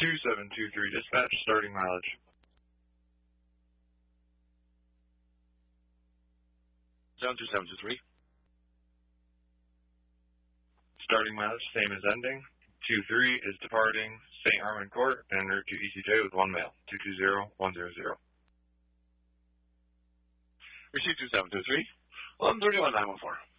2723 dispatch, starting mileage. Zone 2723. Starting mileage, same as ending. 23 is departing St. Armand Court en route to ECJ with 1 mail. 220100. Receive 2723. 1131-914.